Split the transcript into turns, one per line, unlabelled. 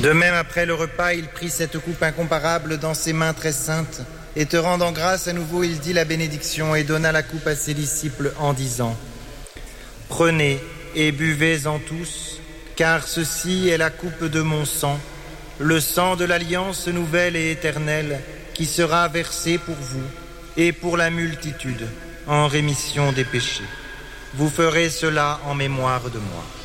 De même, après le repas, il prit cette coupe incomparable dans ses mains très saintes, et te rendant grâce à nouveau, il dit la bénédiction et donna la coupe à ses disciples en disant : Prenez et buvez-en tous, car ceci est la coupe de mon sang, le sang de l'alliance nouvelle et éternelle, qui sera versé pour vous et pour la multitude, en rémission des péchés. Vous ferez cela en mémoire de moi.